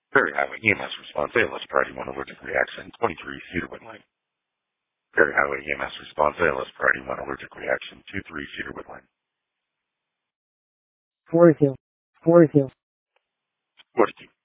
Perry Highway EMS response ALS priority 1 allergic reaction 23 Cedar Wood Lane. Perry Highway EMS response ALS priority 1 allergic reaction 23 Cedar Wood Lane. Forest Hill. 42.